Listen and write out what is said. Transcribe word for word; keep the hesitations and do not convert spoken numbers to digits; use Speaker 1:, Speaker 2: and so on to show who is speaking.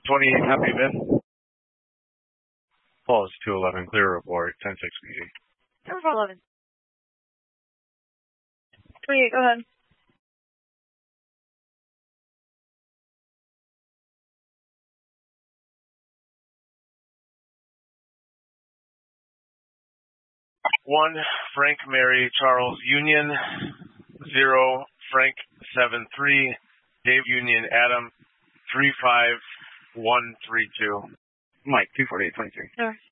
Speaker 1: twenty-eight, copy, Ben.
Speaker 2: Pulse two eleven, clear report, ten six B G.
Speaker 3: Number four eleven. twenty-eight, go ahead.
Speaker 1: One, Frank Mary Charles Union. Zero, Frank seven three, Dave Union Adam three five one three two.
Speaker 4: Mike two forty-eight twenty-three.
Speaker 3: Sure.